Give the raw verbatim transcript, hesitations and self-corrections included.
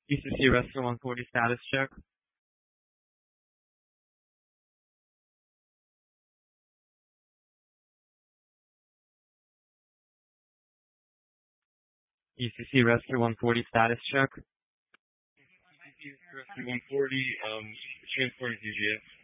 E C C Wrestler one forty status check. E C C Wrestler one forty status check. Wrestler one forty, um, transporting to U G S.